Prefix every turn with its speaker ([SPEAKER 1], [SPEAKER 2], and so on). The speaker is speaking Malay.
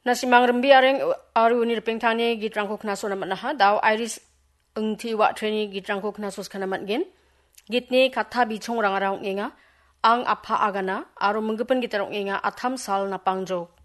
[SPEAKER 1] Nasimang rembi areng aru ni repeng tani gitrangko knaso namat naha daw iris engti wa treni gitrangko knasos kanamat gen gitni katha bichong rangarang ngenga ang apha agana aru menggepen gitarong ngenga atham sal napangjo